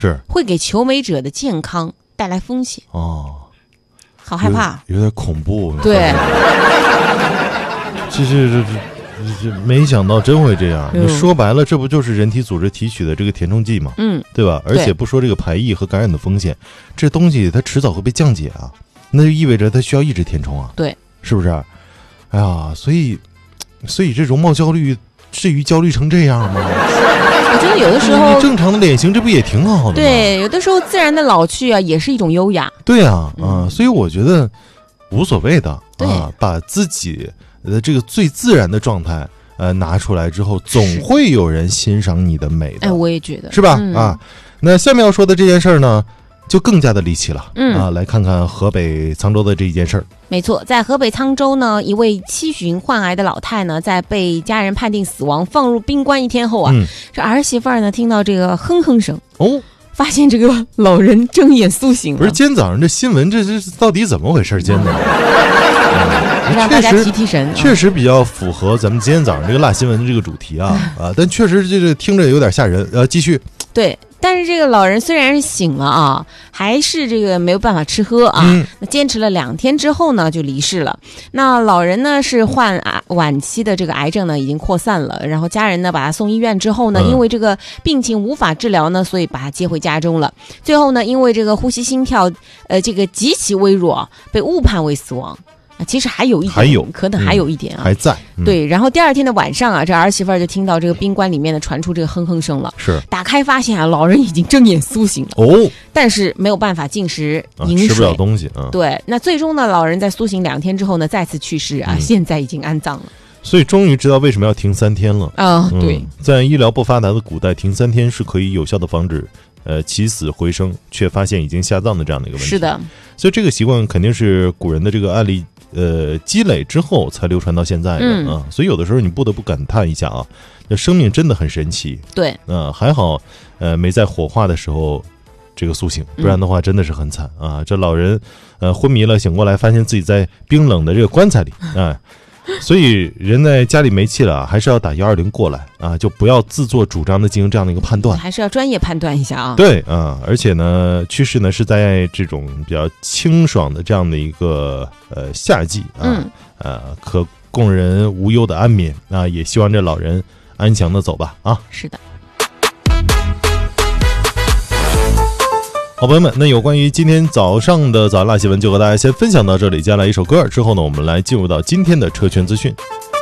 是会给求美者的健康带来风险。好害怕， 有点恐怖。 对， 其实这没想到真会这样。你说白了，这不就是人体组织提取的这个填充剂吗？对吧？而且不说这个排异和感染的风险，这东西它迟早会被降解啊，那就意味着它需要一直填充啊。 对， 是不是？哎呀，所以这容貌焦虑至于焦虑成这样吗？ 我觉得有的时候正常的脸型，这不也挺好的吗？ 对，有的时候自然的老去啊，也是一种优雅。 对啊，所以我觉得无所谓的啊， 把自己的这个最自然的状态拿出来之后，总会有人欣赏你的美的。 哎，我也觉得是吧？那下面要说的这件事儿呢，就更加的离奇了。来看看河北沧州的这一件事儿。 没错，在河北沧州呢，一位70旬患癌的老太呢，在被家人判定死亡，放入冰棺1天后啊，这儿媳妇儿呢听到这个哼哼声发现这个老人睁眼苏醒了。 不是，今天早上这新闻这到底怎么回事？今天让大家提神， 确实比较符合咱们今天早上这个辣新闻的这个主题啊，但确实这个听着有点吓人。继续。 对，但是这个老人虽然是醒了啊，还是这个没有办法吃喝啊。那坚持了2天之后呢，就离世了。那老人呢是患晚期的这个癌症呢，已经扩散了。然后家人呢把他送医院之后呢，因为这个病情无法治疗呢，所以把他接回家中了。最后呢，因为这个呼吸心跳这个极其微弱，被误判为死亡。其实还有一点，可能还有一点啊， 还在。 对，然后第2天的晚上啊，这儿媳妇儿就听到这个冰棺里面的传出这个哼哼声了。 是， 打开发现啊，老人已经睁眼苏醒了但是没有办法进食饮水， 吃不了东西对，那最终呢，老人在苏醒2天之后呢，再次去世啊，现在已经安葬了。 所以终于知道为什么要停3天了对， 在医疗不发达的古代，停3天是可以有效的防止起死回生，却发现已经下葬的这样的一个问题。 是的， 所以这个习惯肯定是古人的这个案例积累之后才流传到现在的所以有的时候你不得不感叹一下啊，这生命真的很神奇。 对， 还好没在火化的时候这个苏醒，不然的话真的是很惨啊。这老人昏迷了，醒过来发现自己在冰冷的这个棺材里所以人在家里没气了还是要打120过来就不要自作主张的进行这样的一个判断， 还是要专业判断一下啊。 对而且呢，去世呢是在这种比较清爽的这样的一个夏季可供人无忧的安眠也希望这老人安详的走吧是的。 好朋友们，那有关于今天早上的早辣新闻就和大家先分享到这里，接下来一首歌之后呢，我们来进入到今天的车圈资讯。